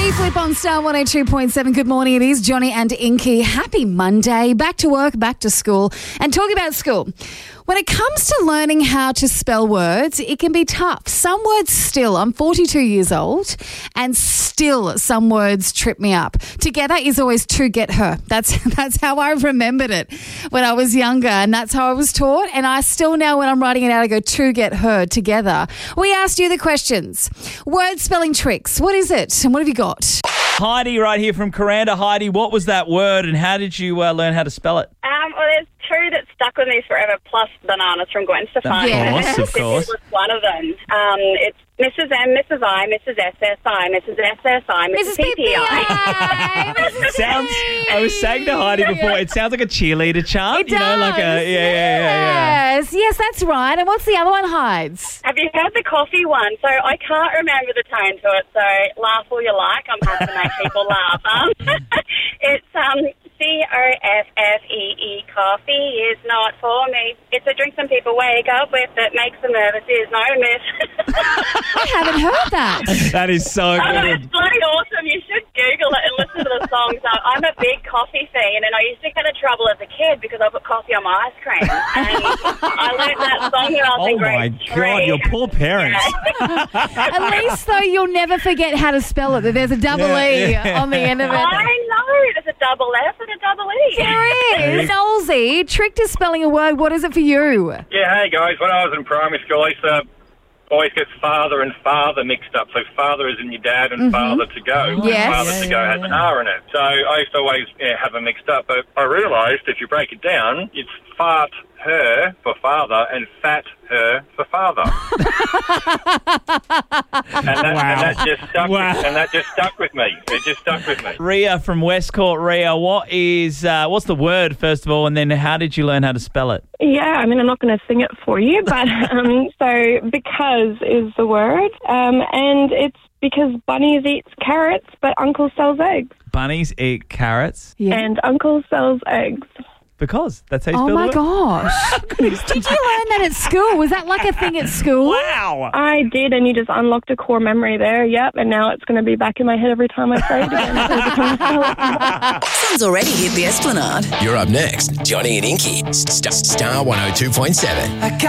Flip on Star 102.7. Good morning. It is Johnny and Inky. Happy Monday. Back to work, back to school. And talking about school. When it comes to learning how to spell words, it can be tough. Some words still, I'm 42 years old, and still some words trip me up. Together is always to get her. That's how I remembered it when I was younger, and that's how I was taught. And I still now, when I'm writing it out, I go to get her together. We asked you the questions. Word spelling tricks. What is it? And what have you got? Heidi right here from Coranda. Heidi, what was that word and how did you learn how to spell it? Well, there's two that stuck with me forever, plus bananas from Gwen Stefani. Of course. It was one of them. It's Mrs. M, Mrs. I, Mrs. SSI, Mrs. SSI, Mrs. PPI. I was saying to Heidi before, it sounds like a cheerleader chant. It does. Yes, that's right. And what's the other one, Hides? Have you heard the coffee one? So I can't remember the tone to it, so laugh all you like. I'm happy to make people laugh. It's COFFEE, coffee is not for me. It's a drink some people wake up with that makes them nervous, is no miss. I haven't heard that. That is so good. It's bloody awesome. You should Google it and listen to the songs. I'm a big coffee fan, and I used to get in trouble as a kid because I put coffee on my ice cream. And I learned that song when I was in grade 3. Oh, my God, your poor parents. At least, though, you'll never forget how to spell it. That there's a double E on the end of it. I know. There's a double F and a double E. There is. Nolsey, trick to spelling a word. What is it for you? Yeah, hey guys, when I was in primary school, I used to always get father and father mixed up. So father is in your dad and father to go. Yes. And father to go has an R in it. So I used to always have them mixed up. But I realised if you break it down, it's fart her for father and fat her for father. and that just stuck with me. It just stuck with me. Ria from Westcourt. Ria, what's the word, first of all, and then how did you learn how to spell it? Yeah, I mean, I'm not going to sing it for you, but so because is the word, and it's because bunnies eat carrots, but Uncle sells eggs. Bunnies eat carrots? Yeah. And Uncle sells eggs. Because that's how you Oh, spell my it? gosh. Did you learn that at school? Was that like a thing at school? Wow. I did, and you just unlocked a core memory there, yep, and now it's going to be back in my head every time I say it again. Sun's already hit the Esplanade. You're up next. Johnny and Inky. Star 102.7.